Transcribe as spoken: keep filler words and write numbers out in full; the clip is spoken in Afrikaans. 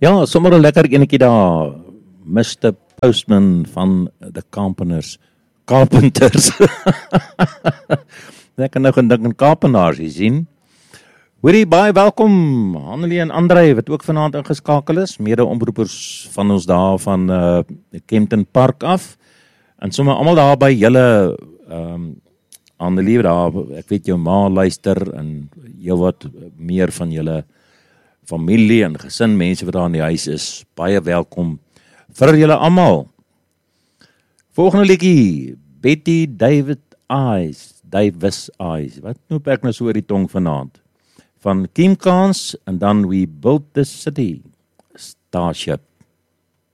Ja, sommer 'n lekker enetjie daar. mister Postman van The Carpenters. Carpenters. Ek kan nou gedink aan Kaapenaars hier sien. Hoorie, baie welkom Hannelie en André wat ook vanaand ingeskakel is, mede-omroepers van ons daar van uh, Kempton Park af. En sommer almal daar by julle ehm um, Hannelie daar, ek weet jou ma luister en jou wat meer van julle familie en gesin, mense wat daar in die huis is. Baie welkom vir julle almal. Volgende liedjie, Betty David Eyes, Davis Eyes. Wat noem ek nou so oor die tong vanaand? Van Kim Kans en dan We Built the City, Starship.